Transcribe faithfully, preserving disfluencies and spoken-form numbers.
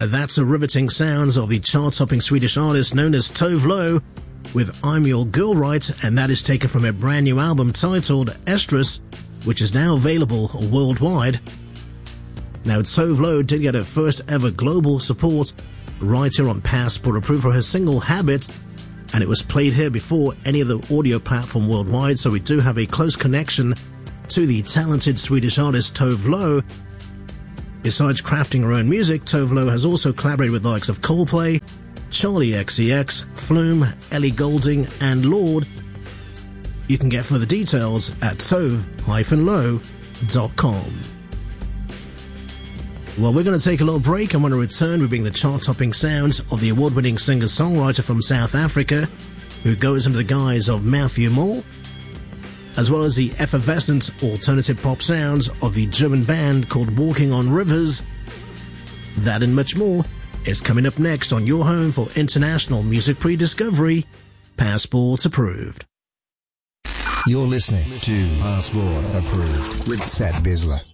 That's the riveting sounds of the chart-topping Swedish artist known as Tove Lo with I'm Your Girl Right, and that is taken from a brand new album titled Estrus, which is now available worldwide. Now, Tove Lo did get her first ever global support right here on Passport Approved for her single Habit, and it was played here before any other audio platform worldwide, so we do have a close connection to the talented Swedish artist Tove Lo. Besides crafting her own music, Tove Lo has also collaborated with the likes of Coldplay, Charlie X C X, Flume, Ellie Goulding, and Lorde. You can get further details at tove dash lo dot com. Well, we're going to take a little break, and when we return, we bring the chart-topping sounds of the award-winning singer-songwriter from South Africa, who goes under the guise of Matthew Moore, as well as the effervescent alternative pop sounds of the German band called Walking on Rivers. That and much more is coming up next on your home for international music pre-discovery, Passport Approved. You're listening to Passport Approved with Seth Bisler.